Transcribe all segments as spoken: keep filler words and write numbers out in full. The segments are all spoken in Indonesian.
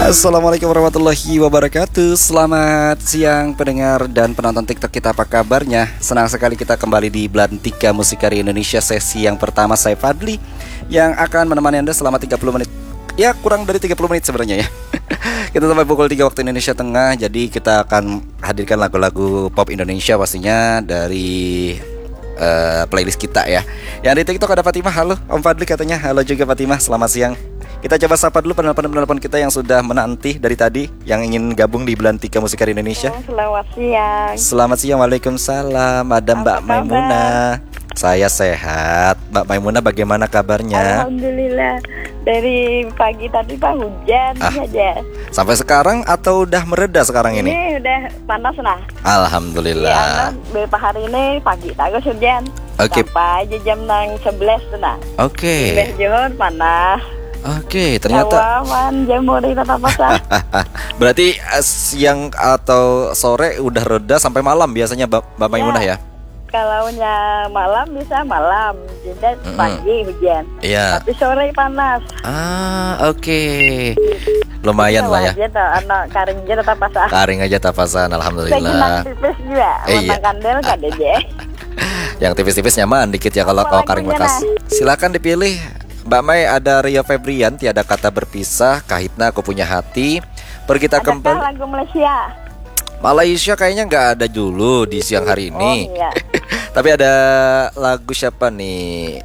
Assalamualaikum warahmatullahi wabarakatuh. Selamat siang pendengar dan penonton TikTok kita, apa kabarnya? Senang sekali kita kembali di Belantika Musikari Indonesia sesi yang pertama. Saya Fadli yang akan menemani Anda selama tiga puluh menit. Ya, kurang dari tiga puluh menit sebenarnya ya. Kita sampai pukul tiga waktu Indonesia Tengah. Jadi kita akan hadirkan lagu-lagu pop Indonesia pastinya dari uh, playlist kita ya. Yang di TikTok ada Fatimah. Halo Om Fadli katanya. Halo juga Fatimah, selamat siang. Kita coba sapa dulu penelpon-penelpon kita yang sudah menanti dari tadi, yang ingin gabung di Belantika Musikari Indonesia. Oh, selamat siang. Selamat siang, waalaikumsalam. Ada Mbak Maimunah. Saya sehat. Mbak Maimunah bagaimana kabarnya? Alhamdulillah. Dari pagi tadi Pak hujan ah, aja. Sampai sekarang atau udah mereda sekarang ini? Ini udah panas nah. Alhamdulillah. Iya, beberapa hari ini pagi terus hujan. Oke. Okay. Sampai aja jam sebelas nah. Oke. Okay. Johor panas. Oke, ternyata awan jamur itu apa sah? Berarti uh, siang atau sore udah reda sampai malam biasanya Mbak Maimunah ya? Kalau malam bisa malam, jadi mm-hmm. pagi hujan. Iya. Tapi sore panas. Ah, oke. Okay. Lumayan lah ya. Anak karing aja tetap pasan. Karing aja tetap pasan, alhamdulillah. Saya tipis juga, warna kandel kan aja. Yang tipis-tipis nyaman dikit ya kalau kalau karing bekas. Silakan dipilih. Mbak Mai, ada Rio Febrian, Tiada Kata Berpisah, Kahitna Aku Punya Hati, Pergi Tak Kembali. Adakah lagu Malaysia? Malaysia kayaknya nggak ada dulu di siang hari ini. Oh, iya. Tapi ada lagu siapa nih?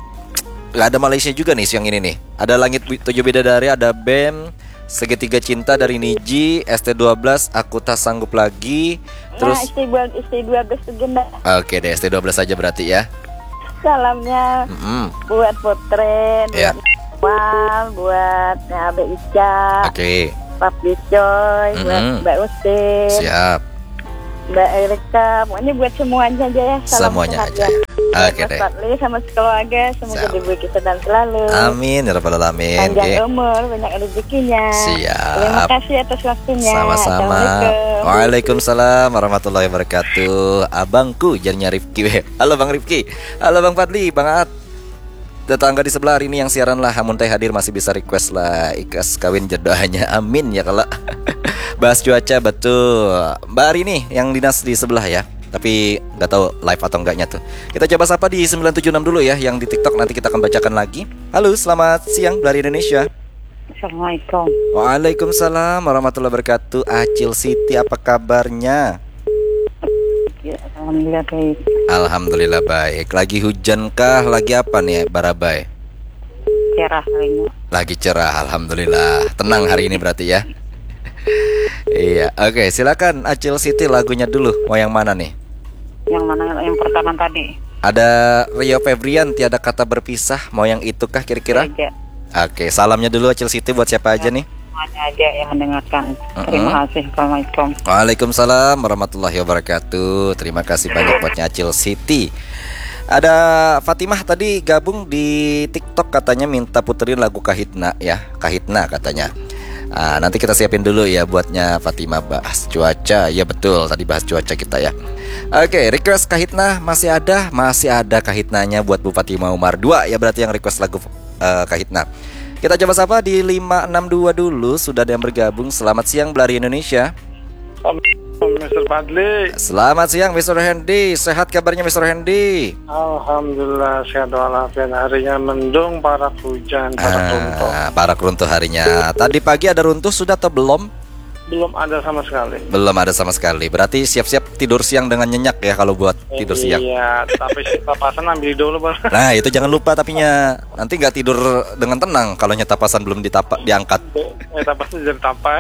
Gak ada Malaysia juga nih siang ini nih. Ada Langit Tujuh Bidadari, ada B E M, Segitiga Cinta dari Niji, S T dua belas, Aku Tak Sanggup Lagi. Terus nah, S T dua belas juga. Oke deh, S T dua belas aja berarti ya. Salamnya mm-hmm. buat Putren, yeah. buat Wal, buat Abe Ica, oke, okay. Papi Coy, mm-hmm. buat Mbak Usti, siap, Mbak Erika, pokoknya buat semuanya aja ya. Salam semuanya aja. Oke okay, deh. Sama keluarga, semoga diberi kesehatan selalu. Amin ya rabbal alamin. Panjang okay. umur, banyak rezekinya. Siap. Terima kasih atas waktunya. Sama-sama. Waalaikumsalam warahmatullahi wabarakatuh. Abangku jadinya Rifki. Halo Bang Rifki. Halo Bang Fadli, Bang Aat. Tetangga di sebelah hari ini yang siaran lah. Hamun teh hadir masih bisa request lah ikas kawin jodohnya. Amin ya kalau bahas cuaca betul. Mbak Ari nih yang dinas di sebelah ya. Tapi nggak tahu live atau enggaknya tuh. Kita coba sapa di sembilan tujuh enam dulu ya, yang di TikTok nanti kita akan bacakan lagi. Halo, selamat siang dari Indonesia. Assalamualaikum. Waalaikumsalam warahmatullahi wabarakatuh. Acil Siti, apa kabarnya? Ya, alhamdulillah baik. Alhamdulillah baik. Lagi hujan kah? Lagi apa nih, Barabai? Cerah hari ini. Lagi cerah, alhamdulillah. Tenang hari ini berarti ya. Iya, oke, okay, silakan Acil Siti lagunya dulu. Mau yang mana nih? Yang mana? Yang pertama tadi. Ada Rio Febrian, Tiada Kata Berpisah. Mau yang itu kah kira-kira? Oke, okay, salamnya dulu Acil Siti buat siapa aja nih? Semuanya aja yang mendengarkan. Uh-uh. Terima kasih. Assalamualaikum. Waalaikumsalam warahmatullahi wabarakatuh. Terima kasih banyak buatnya Acil Siti. Ada Fatimah tadi gabung di TikTok katanya minta puterin lagu Kahitna ya. Kahitna katanya. Nah, nanti kita siapin dulu ya buatnya Fatimah bahas cuaca. Ya betul, tadi bahas cuaca kita ya. Oke, request Kahitna masih ada, masih ada Kahitnanya buat Bu Fatimah Umar dua ya, berarti yang request lagu uh, Kahitna. Kita coba sapa di lima enam dua dulu, sudah ada yang bergabung. Selamat siang Belari Indonesia. mister Fadli. Selamat siang mister Hendy. Sehat kabarnya mister Hendy? Alhamdulillah sehat walafiat. Harinya mendung, parak hujan, parak ah, runtuh. Parak runtuh harinya. Tadi pagi ada runtuh sudah atau belum? Belum ada sama sekali. Belum ada sama sekali. Berarti siap-siap tidur siang dengan nyenyak ya kalau buat eh, tidur siang. Iya, tapi si tapasan ambil dulu Bang. Nah itu jangan lupa tapinya. Nanti nggak tidur dengan tenang kalau tapasan belum ditapa, diangkat. Eh, tapasan jadi tapai.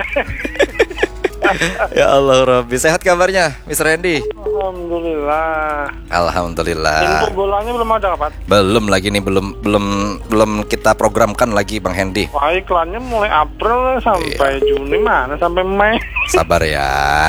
Ya Allah Rabbi, sehat kabarnya mister Hendy? Alhamdulillah. Alhamdulillah. Info bolanya belum ada Pak? Belum lagi nih, belum belum belum kita programkan lagi Bang Hendy. Wah, iklannya mulai April sampai iya. Juni mana sampai Mei. Sabar ya.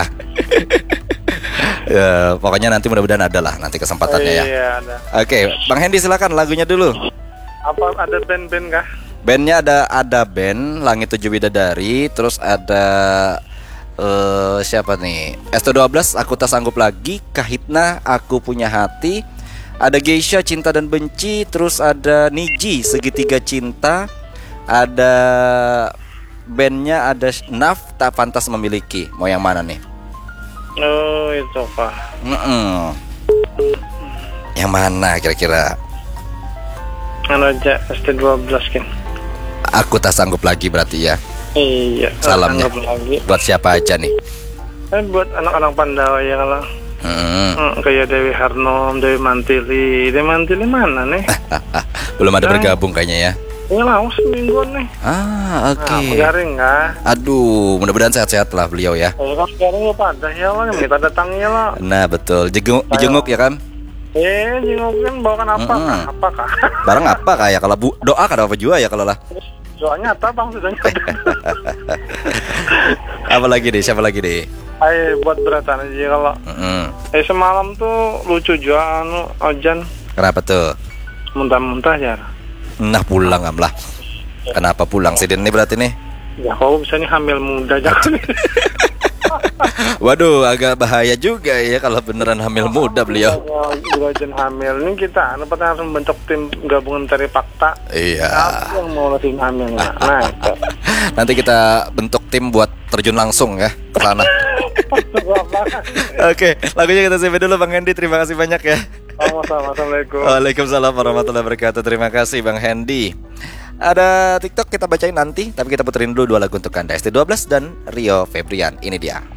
Ya, pokoknya nanti mudah-mudahan ada lah nanti kesempatannya ya. Iya, ada. Oke, Bang Hendy silakan lagunya dulu. Apa ada band-band kah? Bandnya ada ada band Langit Tujuh Bidadari, terus ada Uh, siapa nih? S T dua belas, Aku Tak Sanggup Lagi, Kahitna, Aku Punya Hati, ada Geisha, Cinta dan Benci, terus ada Niji, Segitiga Cinta, ada bandnya ada Naf tak pantas memiliki. Mau yang mana nih? Oh itu Pak. Mm-mm. Yang mana kira-kira? Anu aja S T dua belas kan. Aku tak sanggup lagi berarti ya. Iya. Salamnya lagi. buat siapa aja nih? Eh buat anak-anak Pandawa ya lah. Hmm. Hmm, kayak Dewi Harnom, Dewi Mantili. Dewi Mantili mana nih? Belum ada Nah. bergabung kayaknya ya. Iya lah, semingguan nih. Ah, oke. Nah, garing nggak? Aduh, mudah-mudahan sehat-sehat lah beliau ya. Eh kan sekarang ya pada ya lah, minta datangnya lah. Nah, betul. Jenguk, dijenguk ya kan? Eh, jengukin bawakan apa Mm-mm. kah? Apa kah? Barang apa kayak kalau bu doa kada apa juga ya kalau lah. Soalnya apa bang sudahnya? Apa lagi deh? Siapa lagi deh? Ayo buat beratan aja kalau. Mm-mm. Eh semalam tuh lucu juga anu Ojan Kenapa tuh? muntah-muntah ya. Nah pulang am lah. Kenapa pulang sih ini berarti nih? Ya kok bisa nih hamil muda jangan. Waduh, agak bahaya juga ya kalau beneran hamil muda beliau. Ojan hamil ini kita anu pernah harus membentuk tim gabungan cari fakta. Iya. Apa yang mau tim hamil? Nah, itu. Nanti kita bentuk tim buat terjun langsung ya ke sana. Oke, lagunya kita save dulu Bang Hendy. Terima kasih banyak ya. Sama-sama. Assalamualaikum. Waalaikumsalam warahmatullahi wabarakatuh. Terima kasih Bang Hendy. Ada TikTok kita bacain nanti, tapi kita puterin dulu dua lagu untuk Anda, S T dua belas dan Rio Febrian. Ini dia.